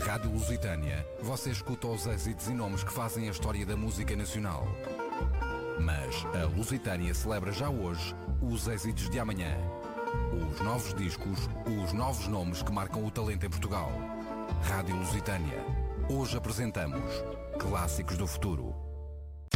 Rádio Lusitânia, você escuta os êxitos e nomes que fazem a história da música nacional. Mas a Lusitânia celebra já hoje os êxitos de amanhã. Os novos discos, os novos nomes que marcam o talento em Portugal. Rádio Lusitânia. Hoje apresentamos Clássicos do Futuro.